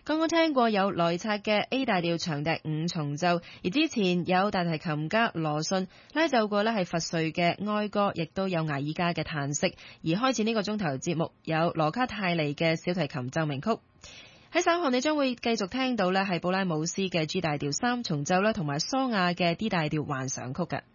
剛剛聽過有萊察嘅 A 大調長笛五重奏，而之前有大提琴家羅遜拉奏過呢係佛瑞嘅哀歌，亦都有艾爾加嘅嘆息。而開始呢個鐘頭節目有羅卡泰尼嘅小提琴奏鳴曲。喺稍後你將會繼續聽到呢係布拉姆斯嘅 G 大調三重奏啦，同埋蘇亞嘅 D 大調幻想曲嘅。